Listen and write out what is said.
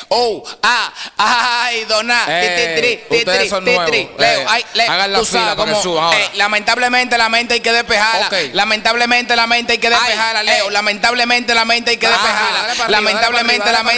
Oh, ay, dona. Ustedes son nuevos. Leo, hagan la tú fila sabes para que cómo, suban ahora. lamentablemente la mente hay que despejarla. Okay. Lamentablemente la mente hay que despejarla, Leo. Lamentablemente la mente hay que despejarla. Lamentablemente la mente